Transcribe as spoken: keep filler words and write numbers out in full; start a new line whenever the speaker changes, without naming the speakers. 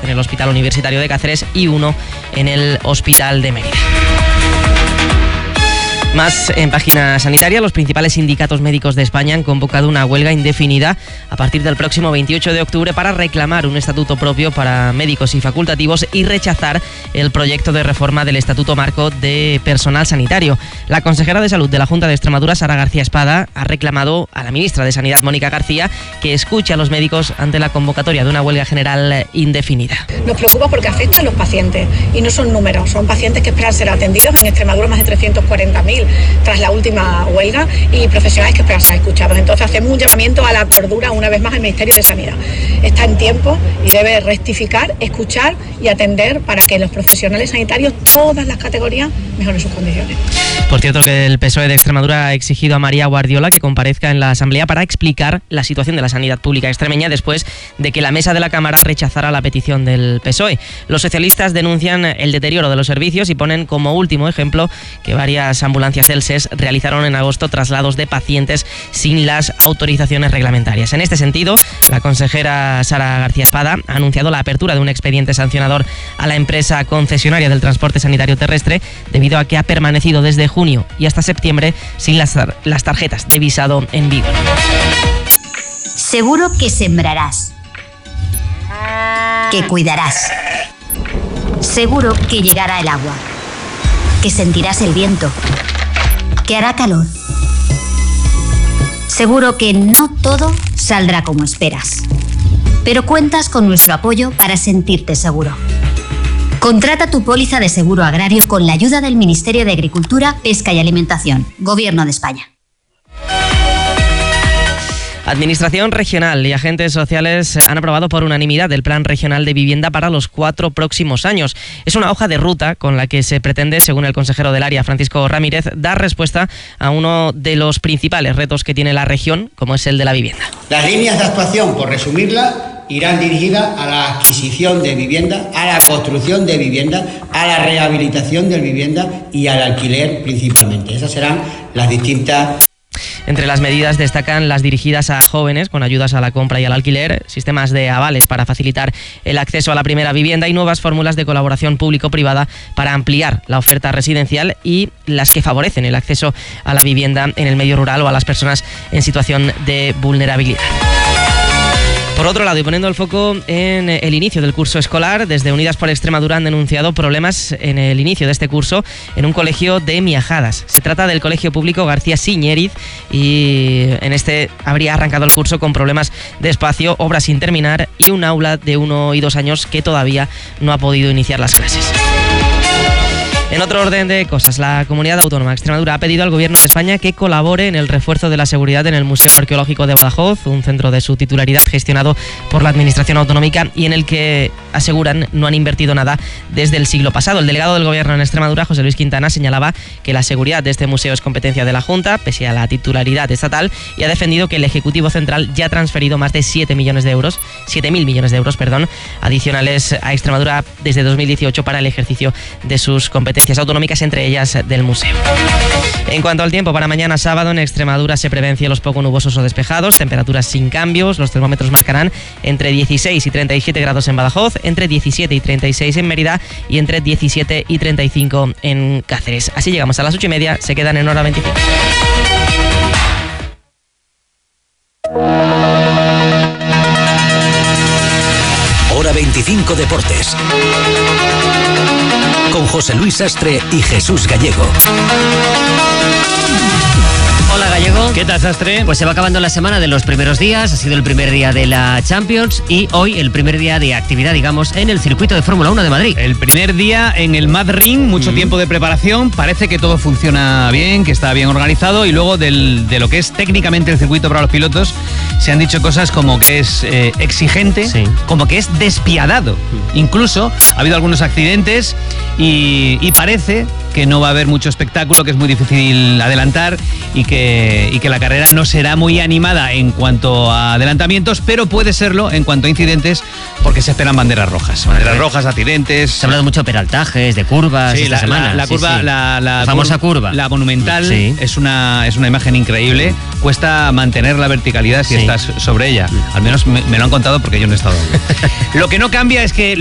en el Hospital Universitario de Cáceres y uno en el Hospital de Mérida. Más en página sanitaria, los principales sindicatos médicos de España han convocado una huelga indefinida a partir del próximo veintiocho de octubre para reclamar un estatuto propio para médicos y facultativos y rechazar el proyecto de reforma del Estatuto Marco de Personal Sanitario. La consejera de Salud de la Junta de Extremadura, Sara García Espada, ha reclamado a la ministra de Sanidad, Mónica García, que escuche a los médicos ante la convocatoria de una huelga general indefinida.
Nos preocupa porque afecta a los pacientes y no son números, son pacientes que esperan ser atendidos. En Extremadura más de trescientos cuarenta mil tras la última huelga y profesionales que esperan ser escuchados. Entonces hacemos un llamamiento a la cordura una vez más al Ministerio de Sanidad. Está en tiempo y debe rectificar, escuchar y atender para que los profesionales sanitarios, todas las categorías, mejoren sus condiciones.
Por cierto, que el P S O E de Extremadura ha exigido a María Guardiola que comparezca en la Asamblea para explicar la situación de la sanidad pública extremeña después de que la mesa de la Cámara rechazara la petición del P S O E. Los socialistas denuncian el deterioro de los servicios y ponen como último ejemplo que varias ambulancias del S E S realizaron en agosto traslados de pacientes sin las autorizaciones reglamentarias. En este sentido, la consejera Sara García Espada ha anunciado la apertura de un expediente sancionador a la empresa concesionaria del transporte sanitario terrestre debido a que ha permanecido desde junio y hasta septiembre sin las, tar- las tarjetas de visado en vigor.
Seguro que sembrarás, que cuidarás. Seguro que llegará el agua, que sentirás el viento, que hará calor. Seguro que no todo saldrá como esperas, pero cuentas con nuestro apoyo para sentirte seguro. Contrata tu póliza de seguro agrario con la ayuda del Ministerio de Agricultura, Pesca y Alimentación, Gobierno de España.
Administración regional y agentes sociales han aprobado por unanimidad el Plan Regional de Vivienda para los cuatro próximos años. Es una hoja de ruta con la que se pretende, según el consejero del área, Francisco Ramírez, dar respuesta a uno de los principales retos que tiene la región, como es el de la vivienda.
Las líneas de actuación, por resumirlas, irán dirigidas a la adquisición de vivienda, a la construcción de vivienda, a la rehabilitación de vivienda y al alquiler principalmente. Esas serán las distintas.
Entre las medidas destacan las dirigidas a jóvenes con ayudas a la compra y al alquiler, sistemas de avales para facilitar el acceso a la primera vivienda y nuevas fórmulas de colaboración público-privada para ampliar la oferta residencial y las que favorecen el acceso a la vivienda en el medio rural o a las personas en situación de vulnerabilidad. Por otro lado, y poniendo el foco en el inicio del curso escolar, desde Unidas por Extremadura han denunciado problemas en el inicio de este curso en un colegio de Miajadas. Se trata del Colegio Público García Siñériz y en este habría arrancado el curso con problemas de espacio, obras sin terminar y un aula de uno y dos años que todavía no ha podido iniciar las clases. En otro orden de cosas, la Comunidad Autónoma de Extremadura ha pedido al Gobierno de España que colabore en el refuerzo de la seguridad en el Museo Arqueológico de Badajoz, un centro de su titularidad gestionado por la Administración Autonómica y en el que, aseguran, no han invertido nada desde el siglo pasado. El delegado del Gobierno en Extremadura, José Luis Quintana, señalaba que la seguridad de este museo es competencia de la Junta, pese a la titularidad estatal, y ha defendido que el Ejecutivo Central ya ha transferido más de siete millones de euros, siete mil millones de euros, perdón, adicionales a Extremadura desde dos mil dieciocho para el ejercicio de sus competencias autonómicas, entre ellas del museo. En cuanto al tiempo, para mañana sábado en Extremadura se prevén cielos poco nubosos o despejados, temperaturas sin cambios, los termómetros marcarán entre dieciséis y treinta y siete grados en Badajoz, entre diecisiete y treinta y seis en Mérida y entre diecisiete y treinta y cinco en Cáceres. Así llegamos a las ocho y media, se quedan en hora veinticinco.
Hora veinticinco Deportes. Con José Luis Sastre y Jesús Gallego.
Hola Gallego.
¿Qué tal, Sastre?
Pues se va acabando la semana de los primeros días, ha sido el primer día de la Champions y hoy el primer día de actividad, digamos, en el circuito de Fórmula uno de Madrid.
El primer día en el Mad Ring, mucho mm. tiempo de preparación, parece que todo funciona bien, que está bien organizado y luego del, de lo que es técnicamente el circuito para los pilotos se han dicho cosas como que es eh, exigente, sí. como que es despiadado. Mm. Incluso ha habido algunos accidentes y, y parece que no va a haber mucho espectáculo, que es muy difícil adelantar y que, y que la carrera no será muy animada en cuanto a adelantamientos, pero puede serlo en cuanto a incidentes porque se esperan banderas rojas. Banderas rojas, accidentes.
Se ha hablado mucho de peraltajes, de curvas
sí,
esta
la,
semana.
La, la
sí,
curva,
sí.
La, la,
la famosa curva.
La monumental
sí.
es, una, es una imagen increíble. Cuesta mantener la verticalidad si sí. estás sobre ella. Al menos me, me lo han contado porque yo no he estado. Lo que no cambia es que